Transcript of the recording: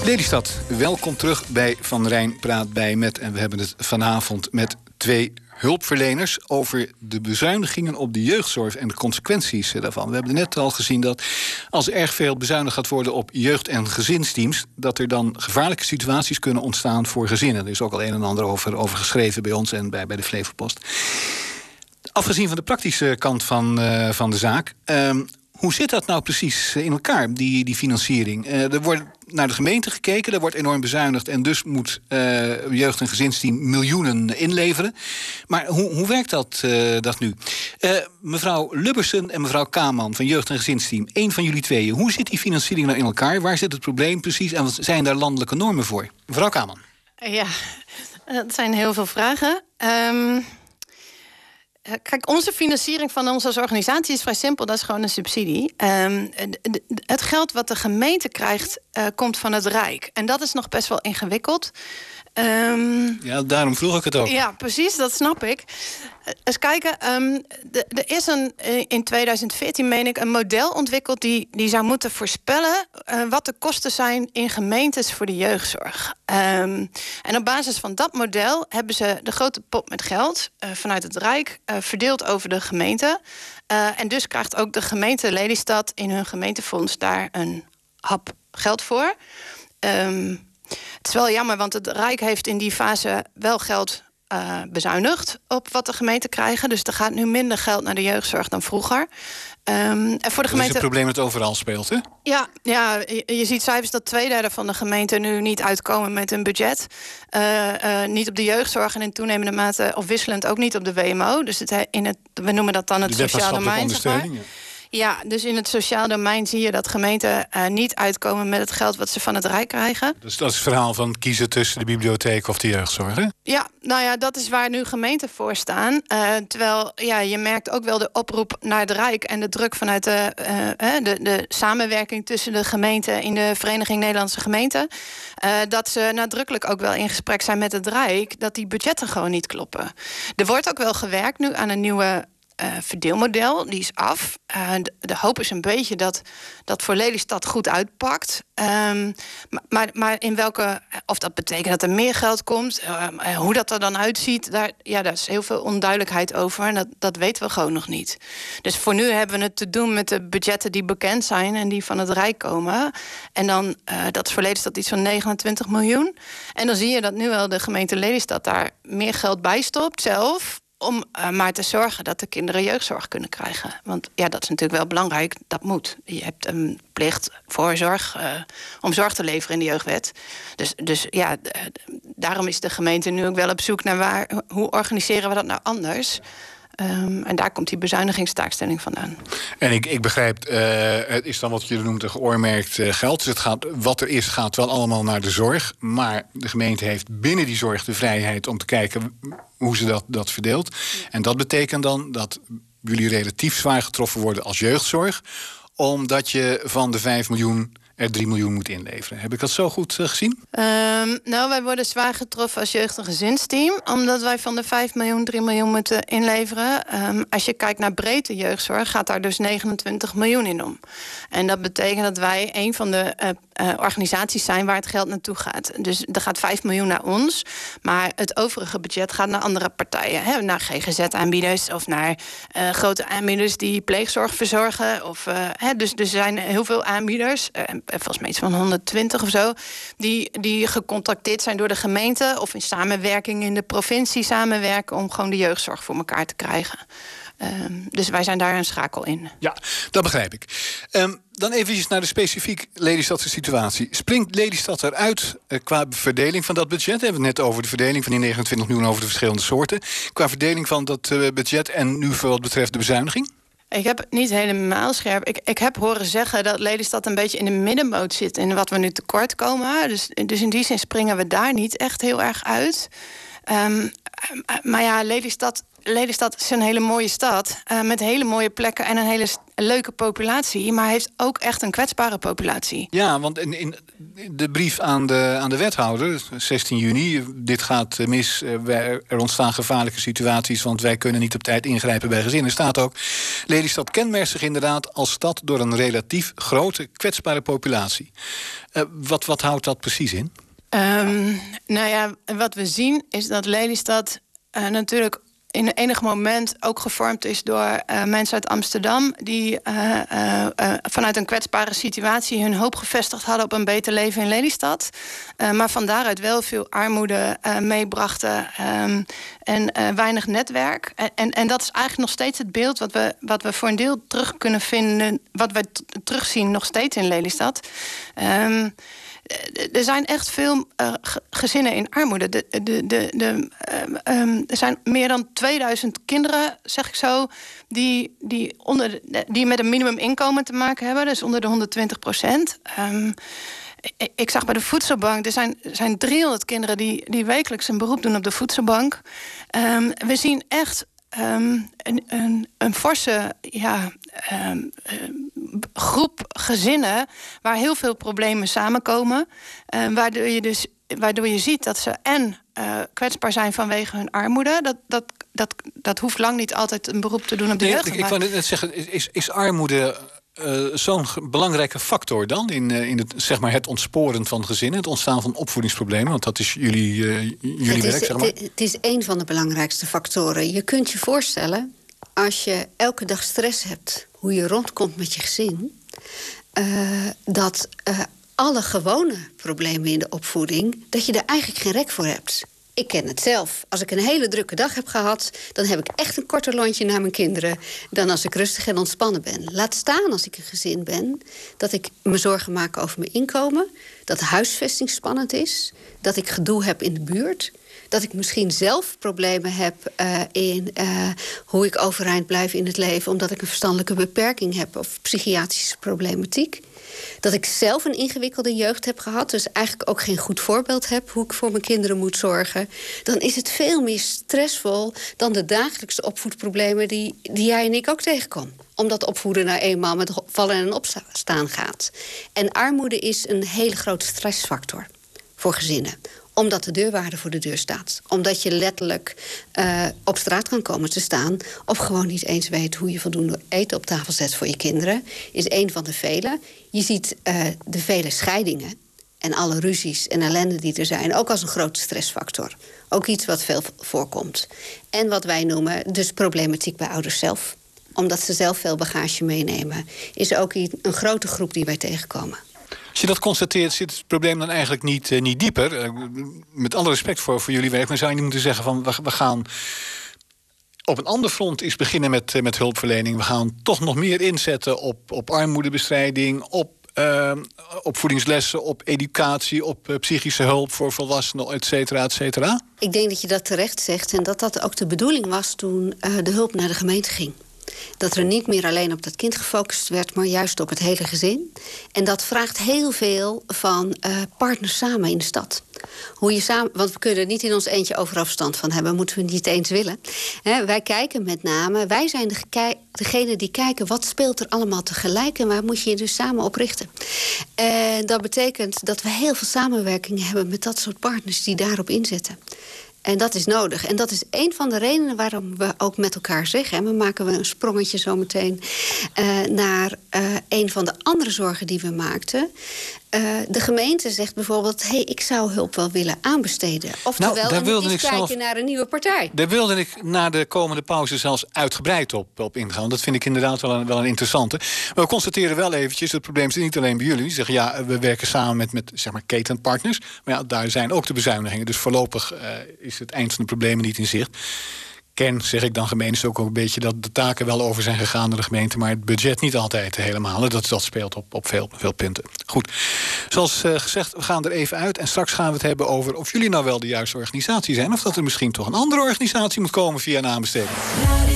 Lelystad, welkom terug bij Van Rijn Praat bij met. En we hebben het vanavond met 2 hulpverleners over de bezuinigingen op de jeugdzorg en de consequenties daarvan. We hebben net al gezien dat als er erg veel bezuinigd gaat worden op jeugd- en gezinsteams, dat er dan gevaarlijke situaties kunnen ontstaan voor gezinnen. Er is ook al een en ander over geschreven bij ons en bij de Flevopost. Afgezien van de praktische kant van de zaak, hoe zit dat nou precies in elkaar, die financiering? Er wordt naar de gemeente gekeken, er wordt enorm bezuinigd en dus moet jeugd- en gezinsteam miljoenen inleveren. Maar hoe werkt dat nu? Mevrouw Lubbersen en mevrouw Kaman van jeugd- en gezinsteam, één van jullie tweeën. Hoe zit die financiering nou in elkaar? Waar zit het probleem precies en wat zijn daar landelijke normen voor? Mevrouw Kaman. Ja, dat zijn heel veel vragen. Kijk, onze financiering van ons als organisatie is vrij simpel. Dat is gewoon een subsidie. Het geld wat de gemeente krijgt, komt van het Rijk. En dat is nog best wel ingewikkeld. Ja, daarom vroeg ik het ook. Ja, precies, dat snap ik. Eens kijken, er is in 2014, meen ik, een model ontwikkeld die zou moeten voorspellen wat de kosten zijn in gemeentes voor de jeugdzorg. En op basis van dat model hebben ze de grote pot met geld vanuit het Rijk verdeeld over de gemeente. En dus krijgt ook de gemeente Lelystad in hun gemeentefonds daar een hap geld voor. Het is wel jammer, want het Rijk heeft in die fase wel geld bezuinigd op wat de gemeenten krijgen. Dus er gaat nu minder geld naar de jeugdzorg dan vroeger. En voor de gemeente... Dat is het probleem dat overal speelt, hè? Ja, je ziet cijfers dat 2/3 van de gemeenten nu niet uitkomen met een budget. Niet op de jeugdzorg en in toenemende mate of wisselend ook niet op de WMO. Dus we noemen dat dan het sociaal domein, zeg maar. Ja, dus in het sociaal domein zie je dat gemeenten niet uitkomen met het geld wat ze van het Rijk krijgen. Dus dat is het verhaal van kiezen tussen de bibliotheek of de jeugdzorg, hè? Ja, nou ja, dat is waar nu gemeenten voor staan. Terwijl je merkt ook wel de oproep naar het Rijk en de druk vanuit de samenwerking tussen de gemeenten in de Vereniging Nederlandse Gemeenten. Dat ze nadrukkelijk ook wel in gesprek zijn met het Rijk, dat die budgetten gewoon niet kloppen. Er wordt ook wel gewerkt nu aan een nieuwe verdeelmodel, die is af. De hoop is een beetje dat voor Lelystad goed uitpakt. Maar in welke, of dat betekent dat er meer geld komt, hoe dat er dan uitziet, daar is heel veel onduidelijkheid over. En dat weten we gewoon nog niet. Dus voor nu hebben we het te doen met de budgetten die bekend zijn en die van het Rijk komen. En dan, dat is voor Lelystad iets van 29 miljoen. En dan zie je dat nu wel de gemeente Lelystad daar meer geld bij stopt zelf, om maar te zorgen dat de kinderen jeugdzorg kunnen krijgen. Want dat is natuurlijk wel belangrijk, dat moet. Je hebt een plicht voor zorg, om zorg te leveren in de jeugdwet. Dus daarom is de gemeente nu ook wel op zoek naar hoe organiseren we dat nou anders. En daar komt die bezuinigingstaakstelling vandaan. En ik begrijp, het is dan wat je noemt een geoormerkt geld. Dus wat er is, gaat wel allemaal naar de zorg. Maar de gemeente heeft binnen die zorg de vrijheid om te kijken hoe ze dat verdeelt. Ja. En dat betekent dan dat jullie relatief zwaar getroffen worden als jeugdzorg, omdat je van de 5 miljoen er 3 miljoen moet inleveren. Heb ik dat zo goed gezien? Wij worden zwaar getroffen als jeugd- en gezinsteam, omdat wij van de 5 miljoen 3 miljoen moeten inleveren. Als je kijkt naar breedte jeugdzorg, gaat daar dus 29 miljoen in om. En dat betekent dat wij een van de organisaties zijn waar het geld naartoe gaat. Dus er gaat 5 miljoen naar ons, maar het overige budget gaat naar andere partijen. Naar GGZ-aanbieders of naar grote aanbieders die pleegzorg verzorgen. Dus er zijn heel veel aanbieders, volgens mij iets van 120 of zo, die gecontacteerd zijn door de gemeente of in samenwerking in de provincie samenwerken om gewoon de jeugdzorg voor elkaar te krijgen. Dus wij zijn daar een schakel in. Ja, dat begrijp ik. Dan eventjes naar de specifiek Lelystadse situatie. Springt Lelystad eruit qua verdeling van dat budget? We hebben het net over de verdeling van die 29 miljoen over de verschillende soorten. Qua verdeling van dat budget en nu voor wat betreft de bezuiniging? Ik heb het niet helemaal scherp. Ik heb horen zeggen dat Lelystad een beetje in de middenmoot zit in wat we nu tekort komen. Dus in die zin springen we daar niet echt heel erg uit. Maar Lelystad Lelystad is een hele mooie stad met hele mooie plekken en een hele leuke populatie, maar heeft ook echt een kwetsbare populatie. Ja, want in de brief aan de wethouder, 16 juni... dit gaat mis, er ontstaan gevaarlijke situaties... want wij kunnen niet op tijd ingrijpen bij gezinnen. Staat ook, Lelystad kenmerkt zich inderdaad als stad... door een relatief grote, kwetsbare populatie. Wat houdt dat precies in? Nou ja, wat we zien is dat Lelystad natuurlijk in enig moment ook gevormd is door mensen uit Amsterdam die vanuit een kwetsbare situatie hun hoop gevestigd hadden op een beter leven in Lelystad. Maar van daaruit wel veel armoede meebrachten en weinig netwerk. En dat is eigenlijk nog steeds het beeld wat we voor een deel terug kunnen vinden, wat we terugzien nog steeds in Lelystad. Er zijn echt veel gezinnen in armoede. Er zijn meer dan 2000 kinderen, zeg ik zo, die met een minimuminkomen te maken hebben. Dus onder de 120%. Ik zag bij de voedselbank, er zijn 300 kinderen die wekelijks een beroep doen op de voedselbank. We zien echt een forse groep gezinnen waar heel veel problemen samenkomen. Waardoor je ziet dat ze kwetsbaar zijn vanwege hun armoede. Dat hoeft lang niet altijd een beroep te doen op de jeugd. Ik wou net zeggen, is armoede zo'n belangrijke factor dan in het, zeg maar, het ontsporen van gezinnen, het ontstaan van opvoedingsproblemen? Want dat is jullie werk, zeg maar. Het is een van de belangrijkste factoren. Je kunt je voorstellen, als je elke dag stress hebt, hoe je rondkomt met je gezin, dat alle gewone problemen in de opvoeding, dat je er eigenlijk geen rek voor hebt. Ik ken het zelf. Als ik een hele drukke dag heb gehad, dan heb ik echt een korter lontje naar mijn kinderen dan als ik rustig en ontspannen ben. Laat staan als ik een gezin ben, dat ik me zorgen maak over mijn inkomen, dat de huisvesting spannend is, dat ik gedoe heb in de buurt, dat ik misschien zelf problemen heb in hoe ik overeind blijf in het leven, omdat ik een verstandelijke beperking heb of psychiatrische problematiek. Dat ik zelf een ingewikkelde jeugd heb gehad, dus eigenlijk ook geen goed voorbeeld heb hoe ik voor mijn kinderen moet zorgen. Dan is het veel meer stressvol dan de dagelijkse opvoedproblemen die jij en ik ook tegenkomen. Omdat opvoeden nou eenmaal met vallen en opstaan gaat. En armoede is een hele grote stressfactor voor gezinnen. Omdat de deurwaarder voor de deur staat. Omdat je letterlijk op straat kan komen te staan, of gewoon niet eens weet hoe je voldoende eten op tafel zet voor je kinderen, is een van de vele. Je ziet de vele scheidingen en alle ruzies en ellende die er zijn ook als een grote stressfactor. Ook iets wat veel voorkomt. En wat wij noemen dus problematiek bij ouders zelf. Omdat ze zelf veel bagage meenemen, is ook een grote groep die wij tegenkomen. Als je dat constateert, zit het probleem dan eigenlijk niet dieper? Met alle respect voor jullie werk, maar zou je niet moeten zeggen van we gaan op een ander front eens beginnen met hulpverlening. We gaan toch nog meer inzetten op armoedebestrijding, op opvoedingslessen, op educatie, op psychische hulp voor volwassenen, et cetera, et cetera? Ik denk dat je dat terecht zegt en dat ook de bedoeling was toen de hulp naar de gemeente ging. Dat er niet meer alleen op dat kind gefocust werd, maar juist op het hele gezin. En dat vraagt heel veel van partners samen in de stad. Hoe je samen, want we kunnen er niet in ons eentje overal verstand van hebben, moeten we niet eens willen. Wij kijken met name, wij zijn degene die kijken wat speelt er allemaal tegelijk en waar moet je je dus samen op richten. En dat betekent dat we heel veel samenwerking hebben met dat soort partners die daarop inzetten. En dat is nodig. En dat is een van de redenen waarom we ook met elkaar zeggen, en we maken een sprongetje zo meteen naar een van de andere zorgen die we maakten. De gemeente zegt bijvoorbeeld, ik zou hulp wel willen aanbesteden. Oftewel, kijken naar een nieuwe partij. Daar wilde ik na de komende pauze zelfs uitgebreid op ingaan. Dat vind ik inderdaad wel een interessante. Maar we constateren wel eventjes, het probleem zit niet alleen bij jullie. Die zeggen, we werken samen met zeg maar ketenpartners. Maar ja, daar zijn ook de bezuinigingen. Dus voorlopig is het eind van de problemen niet in zicht. Ken, zeg ik dan gemeen, is ook een beetje dat de taken wel over zijn gegaan door de gemeente, maar het budget niet altijd helemaal. Dat speelt op veel punten. Goed, zoals gezegd, we gaan er even uit en straks gaan we het hebben over of jullie nou wel de juiste organisatie zijn of dat er misschien toch een andere organisatie moet komen via een aanbesteding.